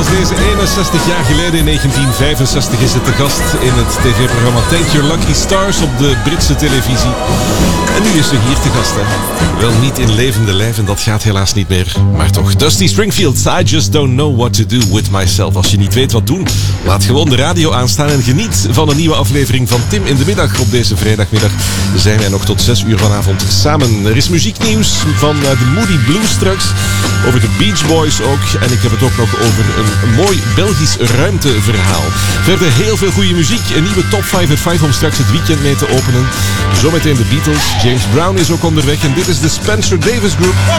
zoals deze 61 jaar geleden in 1965 is het te gast in het tv-programma Thank Your Lucky Stars op de Britse televisie. En nu is ze hier te gast, hè. Wel niet in levende lijf en dat gaat helaas niet meer. Maar toch, Dusty Springfield, I just don't know what to do with myself. Als je niet weet wat doen, laat gewoon de radio aanstaan en geniet van een nieuwe aflevering van Tim in de Middag. Op deze vrijdagmiddag zijn wij nog tot 6 uur vanavond samen. Er is muzieknieuws van de Moody Blues straks, over de Beach Boys ook. En ik heb het ook nog over een mooi Belgisch ruimteverhaal. Verder heel veel goede muziek, een nieuwe Top 5 at 5 om straks het weekend mee te openen. Zometeen de Beatles, James Brown is ook onderweg en dit is de Spencer Davis Group.